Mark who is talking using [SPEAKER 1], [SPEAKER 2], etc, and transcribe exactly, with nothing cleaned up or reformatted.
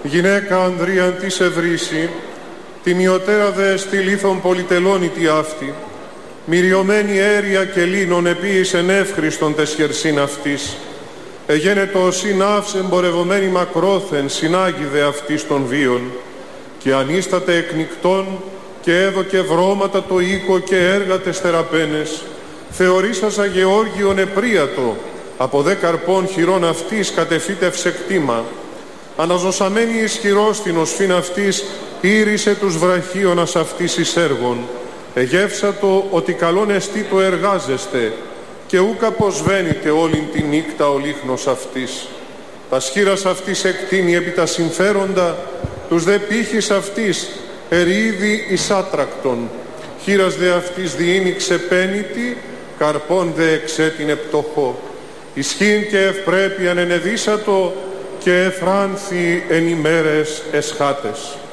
[SPEAKER 1] γυναίκα Ανδρίαν της ευρύση, τιμιωτέρα δε στη λίθον πολυτελώνητη αυτή, μυριωμένη αίρια και λίνων επίησεν εύχριστον τες χερσίν αυτής, εγένετο συνάυς εμπορευομένη μακρόθεν συνάγιδε αυτής των βίων, και ανίσταται εκνικτών και έδωκε βρώματα το οίκο και έργα τες θεραπένες, θεωρήσασα Γεώργιον επρίατο, από δε καρπών χειρών αυτής κατεφύτευσε κτήμα, αναζωσαμένη ισχυρός την οσφήν αυτής, ήρυσε τους βραχίωνας αυτής εις έργων, εγεύσατο ότι καλόν εστί το εργάζεστε, και ούκ αποσβαίνεται όλην τη νύκτα ο λίχνος αυτής. Τα σχήρας αυτής εκτείνει επί τα συμφέροντα, τους δε πύχης αυτής ερήδη εις άτρακτον, χείρας δε αυτής διήνει ξεπένητη, καρπών δε εξέτεινε πτωχό. Ισχύν και ευπρέπειαν ενεδίσατο, και εφράνθη εν ημέρες εσχάτες.